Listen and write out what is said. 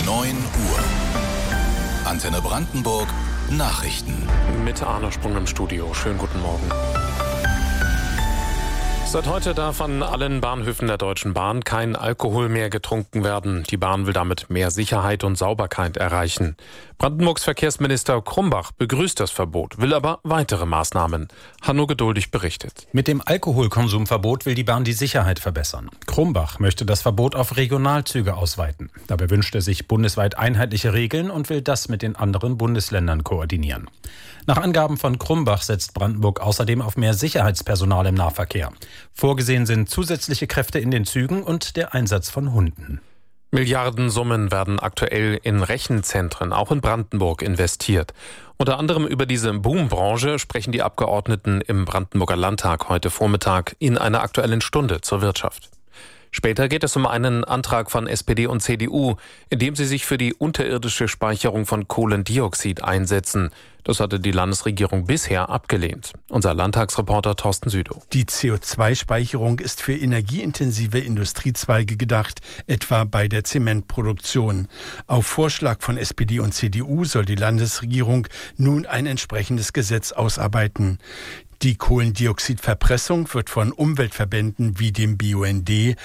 9 Uhr. Antenne Brandenburg Nachrichten. Mit Arne Sprung im Studio. Schönen guten Morgen. Seit heute darf an allen Bahnhöfen der Deutschen Bahn kein Alkohol mehr getrunken werden. Die Bahn will damit mehr Sicherheit und Sauberkeit erreichen. Brandenburgs Verkehrsminister Krumbach begrüßt das Verbot, will aber weitere Maßnahmen. Hanno Geduldig berichtet. Mit dem Alkoholkonsumverbot will die Bahn die Sicherheit verbessern. Krumbach möchte das Verbot auf Regionalzüge ausweiten. Dabei wünscht er sich bundesweit einheitliche Regeln und will das mit den anderen Bundesländern koordinieren. Nach Angaben von Krumbach setzt Brandenburg außerdem auf mehr Sicherheitspersonal im Nahverkehr. Vorgesehen sind zusätzliche Kräfte in den Zügen und der Einsatz von Hunden. Milliardensummen werden aktuell in Rechenzentren, auch in Brandenburg, investiert. Unter anderem über diese Boombranche sprechen die Abgeordneten im Brandenburger Landtag heute Vormittag in einer Aktuellen Stunde zur Wirtschaft. Später geht es um einen Antrag von SPD und CDU, in dem sie sich für die unterirdische Speicherung von Kohlendioxid einsetzen. Das hatte die Landesregierung bisher abgelehnt. Unser Landtagsreporter Thorsten Südow. Die CO2-Speicherung ist für energieintensive Industriezweige gedacht, etwa bei der Zementproduktion. Auf Vorschlag von SPD und CDU soll die Landesregierung nun ein entsprechendes Gesetz ausarbeiten. Die Kohlendioxidverpressung wird von Umweltverbänden wie dem BUND